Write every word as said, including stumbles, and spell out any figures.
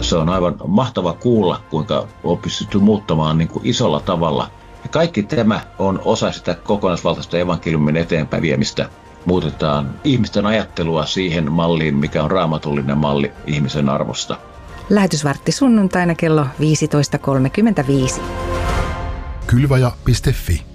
se on aivan mahtava kuulla, kuinka on pystytty muuttamaan niin kuin isolla tavalla. Ja kaikki tämä on osa sitä kokonaisvaltaista evankeliumin eteenpäin viemistä. Muutetaan ihmisten ajattelua siihen malliin, mikä on raamatullinen malli ihmisen arvosta. Lähetysvartti sunnuntaina kello viisitoista kolmekymmentäviisi. Kylvaja piste fi